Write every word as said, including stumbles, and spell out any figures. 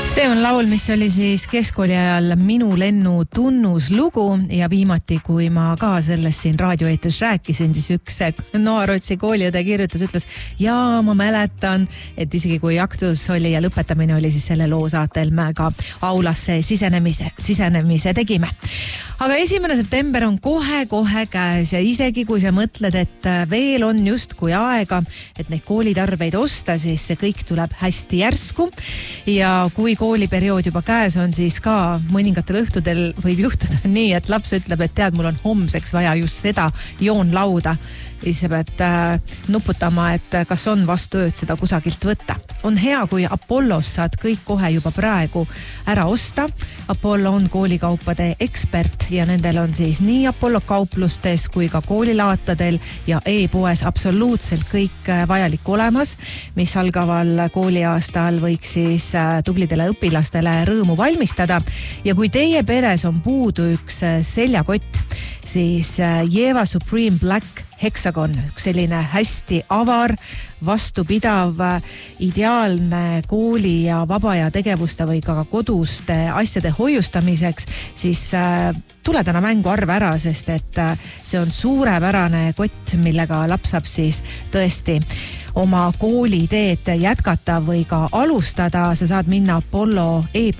See on laul, mis oli siis keskkooli ajal minu lennu tunnuslugu ja viimati, kui ma ka sellest siin raadioeetris rääkisin, siis üks Noarotsi kooliõde kirjutas, ütles, jaa, ma mäletan, et isegi kui aktus oli ja lõpetamine oli, siis selle loo saatel me ka aulasse sisenemise, sisenemise tegime. Aga esimene september on kohe-kohe käes ja isegi kui sa mõtled, et veel on just kui aega, et neid koolitarbeid osta, siis see kõik tuleb hästi järsku ja kui kooliperiood juba käes on, siis ka mõningatel õhtudel võib juhtuda nii, et laps ütleb, et tead, mul on homseks vaja just seda joonlauda. Siis sa pead äh, nuputama, et kas on vastu ööd seda kusagilt võtta. On hea, kui Apollos saad kõik kohe juba praegu ära osta. Apollo on koolikaupade ekspert ja nendel on siis nii Apollo kauplustes kui ka koolilaatadel ja e-poes absoluutselt kõik vajalik olemas, mis algaval kooliaastal võiks siis tublidele õpilastele rõõmu valmistada. Ja kui teie peres on puudu üks seljakott, siis Jeva Supreme Black Hexagon, üks selline hästi avar, vastupidav, ideaalne kooli ja vaba ja tegevuste või ka koduste asjade hoiustamiseks, siis tule täna mängu arve ära, sest et see on suurepärane kott, millega laps saab siis tõesti oma kooliteed jätkata või ka alustada. Sa saad minna Apollo e